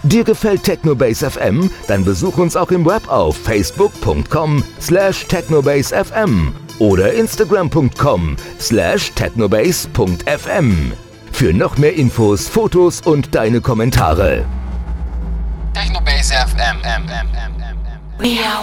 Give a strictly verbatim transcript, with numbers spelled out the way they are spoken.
Dir gefällt Technobase F M? Dann besuch uns auch im Web auf facebook punkt com slash technobase f m oder instagram punkt com slash technobase punkt f m. Für noch mehr Infos, Fotos und deine Kommentare. Technobase F M. M, M, M, M, M. We are